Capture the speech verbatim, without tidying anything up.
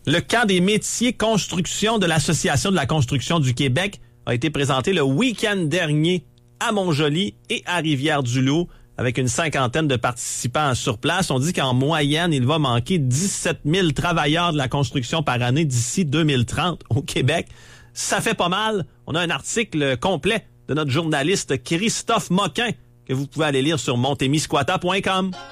Le camp des métiers construction de l'Association de la construction du Québec a été présenté le week-end dernier à Montjoly et à Rivière-du-Loup avec une cinquantaine de participants sur place. On dit qu'en moyenne, il va manquer dix-sept mille travailleurs de la construction par année d'ici deux mille trente au Québec. Ça fait pas mal. On a un article complet de notre journaliste Christophe Moquin que vous pouvez aller lire sur montemisquata point com.